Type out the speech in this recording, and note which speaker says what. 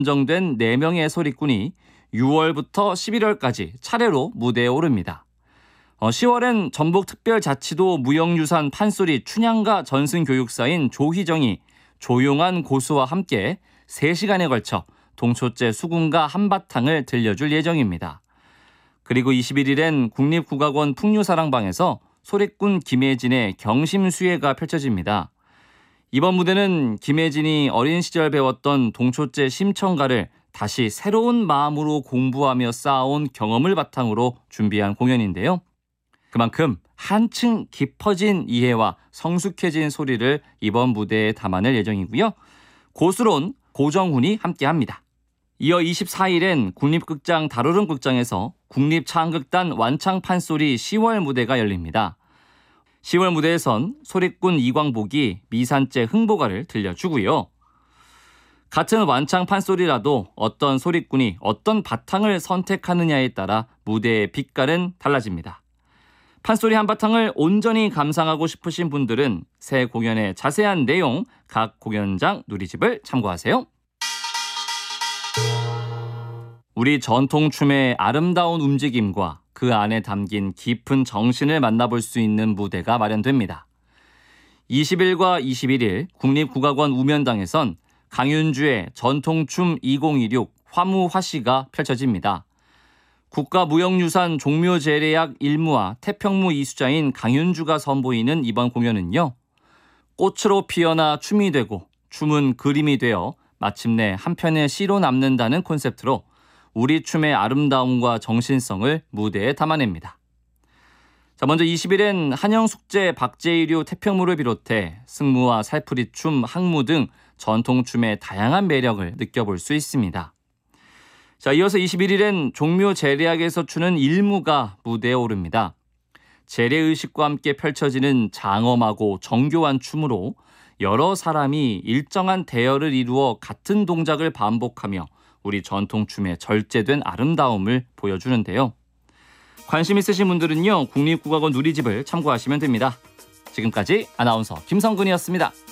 Speaker 1: 선정된 4명의 소리꾼이 6월부터 11월까지 차례로 무대에 오릅니다. 10월엔 전북특별자치도 무형유산 판소리 춘향가 전승교육사인 조희정이 조용한 고수와 함께 3시간에 걸쳐 동초째 수군가 한바탕을 들려줄 예정입니다. 그리고 21일엔 국립국악원 풍류사랑방에서 소리꾼 김혜진의 경심수예가 펼쳐집니다. 이번 무대는 김혜진이 어린 시절 배웠던 동초째 심청가를 다시 새로운 마음으로 공부하며 쌓아온 경험을 바탕으로 준비한 공연인데요. 그만큼 한층 깊어진 이해와 성숙해진 소리를 이번 무대에 담아낼 예정이고요. 고수론 고정훈이 함께합니다. 이어 24일엔 국립극장 다루릉극장에서 국립차은극단 완창판소리 10월 무대가 열립니다. 10월 무대에선 소리꾼 이광복이 미산재 흥보가를 들려주고요. 같은 완창 판소리라도 어떤 소리꾼이 어떤 바탕을 선택하느냐에 따라 무대의 빛깔은 달라집니다. 판소리 한바탕을 온전히 감상하고 싶으신 분들은 새 공연의 자세한 내용 각 공연장 누리집을 참고하세요. 우리 전통춤의 아름다운 움직임과 그 안에 담긴 깊은 정신을 만나볼 수 있는 무대가 마련됩니다. 20일과 21일 국립국악원 우면당에선 강윤주의 전통춤 2016 화무화시가 펼쳐집니다. 국가무형유산 종묘제례약 1무와 태평무 이수자인 강윤주가 선보이는 이번 공연은요. 꽃으로 피어나 춤이 되고 춤은 그림이 되어 마침내 한편의 시로 남는다는 콘셉트로 우리 춤의 아름다움과 정신성을 무대에 담아냅니다. 자, 먼저 20일엔 한영숙제, 박제이류, 태평무를 비롯해 승무와 살풀이춤, 항무 등 전통춤의 다양한 매력을 느껴볼 수 있습니다. 자, 이어서 21일엔 종묘 제례악에서 추는 일무가 무대에 오릅니다. 제례의식과 함께 펼쳐지는 장엄하고 정교한 춤으로 여러 사람이 일정한 대열을 이루어 같은 동작을 반복하며 우리 전통춤의 절제된 아름다움을 보여주는데요. 관심 있으신 분들은요, 국립국악원 누리집을 참고하시면 됩니다. 지금까지 아나운서 김성근이었습니다.